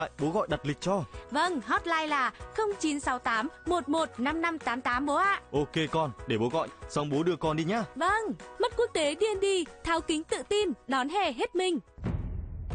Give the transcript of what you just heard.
Bố gọi đặt lịch cho. Vâng, hotline là 0968 115588 bố ạ. Ok con, để bố gọi, xong bố đưa con đi nhá. Vâng, mắt quốc tế D&D, tháo kính tự tin, đón hè hết mình.